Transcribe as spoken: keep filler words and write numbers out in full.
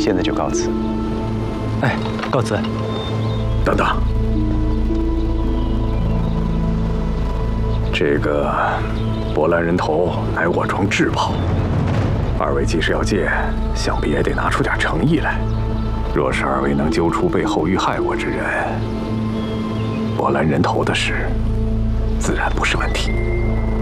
现在就告辞。 哎，告辞。 等等，这个波兰人头乃我庄至宝，二位既是要借，想必也得拿出点诚意来。若是二位能揪出背后遇害我之人，波兰人头的事，自然不是问题。